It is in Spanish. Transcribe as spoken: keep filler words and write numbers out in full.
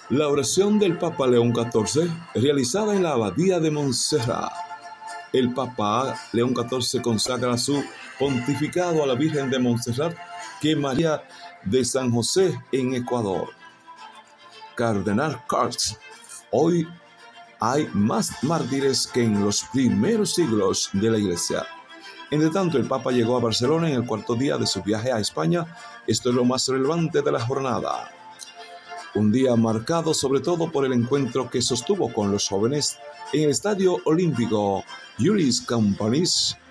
La oración del Papa León catorce, realizada en la Abadía de Montserrat. El Papa León catorce consagra su pontificado a la Virgen de Montserrat, que María de San José en Ecuador. Cardenal Kurtz, hoy hay más mártires que en los primeros siglos de la Iglesia. Entre tanto, el Papa llegó a Barcelona en el cuarto día de su viaje a España. Esto es lo más relevante de la jornada. Un día marcado sobre todo por el encuentro que sostuvo con los jóvenes en el Estadio Olímpico Lluís Companys